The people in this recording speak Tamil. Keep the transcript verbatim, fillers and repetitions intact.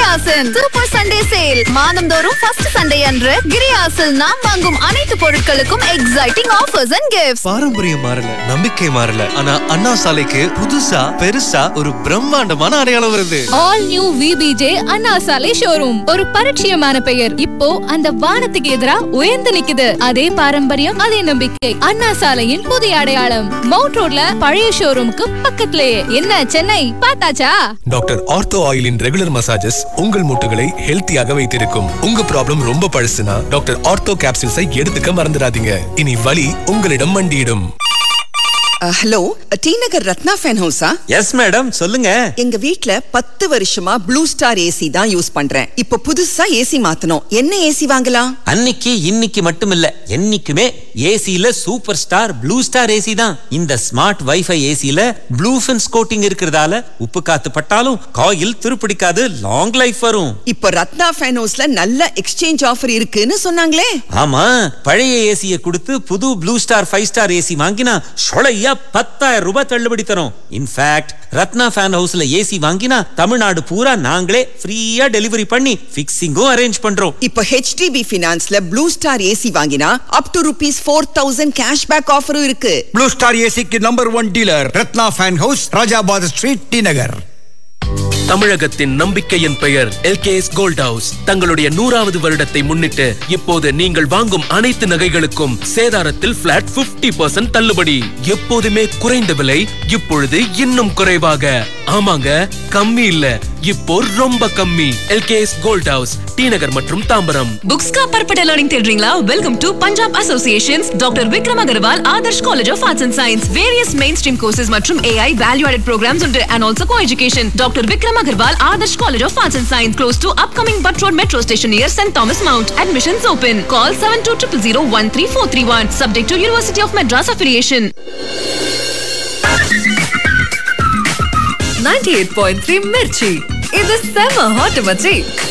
கிரியாசின் சூப்பர் சண்டே சேல். மாதந்தோறும் ஃபர்ஸ்ட் சண்டே அன்று கிரியாசில் நாம் வாங்கும் அனைத்து பொருட்களுக்கும் எக்ஸைட்டிங் ஆஃபர்ஸ் அண்ட் கிஃப்ட்ஸ். பாரம்பரியம் மாறல, நம்பிக்கை மாறல, ஆனா அண்ணா சாலைக்கு புதுசா பெருசா ஒரு பிரம்மாண்டமான அடையாளம் வருது. All new V B J அண்ணா சாலை ஷோரூம். ஒரு பரிச்சயமான பெயர் இப்போ அந்த வானத்துக்கு எதிரா உயர்ந்து நிக்குது. அதே பாரம்பரியம், அதே நம்பிக்கை. அண்ணா சாலையின் புதிய அடையாளம் மவுண்ட் ரோட்ல பழைய ஷோரூமுக்கு பக்கத்திலேயே. என்ன Chennai பார்த்தாச்சா? Doctor ortho ஆயிலின் regular massages உங்கள் மூட்டுகளை ஹெல்த்தியாக வைத்திருக்கும். உங்க ப்ராப்ளம் ரொம்ப பழசுனா டாக்டர் ஆர்த்தோ கேப்சூல்ஸை எடுத்துக்க மறந்துடாதீங்க. இனி வலி உங்களிடம் மண்டியிடும். ஹலோ, டி நகர் ரத்னா ஃபேன் ஹவுஸா? எஸ் மேடம், சொல்லுங்க. எங்க வீட்ல பத்து வருஷமா ப்ளூ ஸ்டார் ஏசி தான் யூஸ் பண்றேன். இப்போ புதுசா ஏசி மாத்தணும். என்ன ஏசி வாங்கலாம்? அன்னைக்கு இன்னைக்கு மட்டும் இல்ல, என்னைக்குமே ஏசில super star blue star AC தான். இந்த smart wifi ஏசில blue fins coating இருக்கிறதால உப்பு காத்து பட்டாலும் காயில் துருப்பிடிக்காது, லாங் லைஃப் வரும். இப்போ ரத்னா ஃபேன் ஹவுஸ்ல நல்ல எக்ஸ்சேஞ்ச் ஆஃபர் இருக்குன்னு சொன்னாங்களே. ஆமா, பழைய ஏசியை கொடுத்து புது blue star five star AC வாங்கினா சொலையா பத்தாயிரம் ரூபாய் தள்ளுபடி தரும். இன்ஃபேக்ட் ரத்னா ஃபேன் ஹவுஸ்ல ஏசி வாங்கினா தமிழ்நாடு பூரா நாங்களே ஃப்ரீயா டெலிவரி பண்ணி ஃபிக்ஸிங்கும் அரேஞ்ச் பண்றோம். இப்போ H D B ஃபினான்ஸ்ல blue star AC வாங்கினா up to rupees four thousand cashback ஆஃபரும் இருக்கு. ப்ளூ ஸ்டார் ஏசிக்கு number one dealer Ratna fan house, Rajabather street, D நகர். தமிழகத்தின் நம்பிக்கையின் பெயர் L K S gold house. தங்களுடைய நூறாவது வருடத்தை முன்னிட்டு இப்போது நீங்கள் வாங்கும் அனைத்து நகைகளுக்கும் சேதாரத்தில் பிளாட் ஐம்பது பர்சன்ட் தள்ளுபடி. எப்போதுமே குறைந்த விலை, இப்பொழுது இன்னும் குறைவாக. ஆமாங்க, கம்மி இல்ல, இப்போ ரொம்ப கம்மி. L K S gold house, D நகர் மற்றும் தாம்பரம். புக்ஸ் का perfect learning தேடுறீங்களா? Welcome to Punjab associations doctor Vikram Agarwal Adarsh college of arts and science. Various main stream courses மற்றும் A I value added programs உண்டு and also co-education. Doctor Vikram Agarwal Adarsh college of arts and science close to upcoming Butt Road metro station near Saint Thomas Mount. Admissions open. Call seven two zero zero zero one three four three one. Subject to University of Madras affiliation. ninety-eight point three Mirchi. இது செம ஹாட் மச்சி.